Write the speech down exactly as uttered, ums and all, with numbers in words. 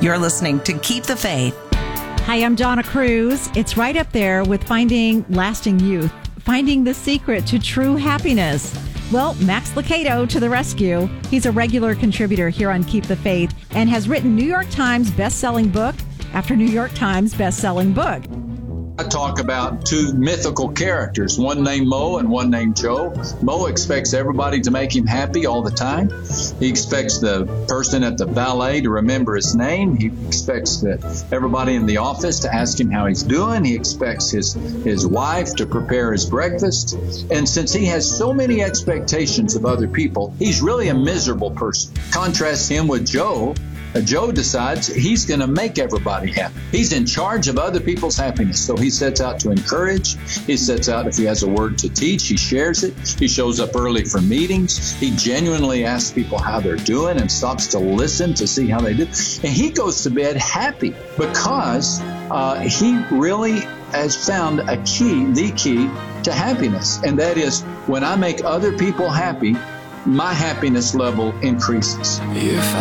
You're listening to Keep the Faith. Hi, I'm Donna Cruz. It's right up there with finding lasting youth, finding the secret to true happiness. Well, Max Lucado to the rescue. He's a regular contributor here on Keep the Faith and has written New York Times best-selling book after New York Times best-selling book. I talk about two mythical characters, one named Mo and one named Joe. Mo expects everybody to make him happy all the time. He expects the person at the valet to remember his name. He expects the, everybody in the office to ask him how he's doing. He expects his, his wife to prepare his breakfast. And since he has so many expectations of other people, he's really a miserable person. Contrast him with Joe. Uh, Joe decides he's going to make everybody happy. He's in charge of other people's happiness. So he sets out to encourage. He sets out, if he has a word to teach, he shares it. He shows up early for meetings. He genuinely asks people how they're doing and stops to listen to see how they do. And he goes to bed happy because uh, he really has found a key, the key to happiness. And that is, when I make other people happy, my happiness level increases. If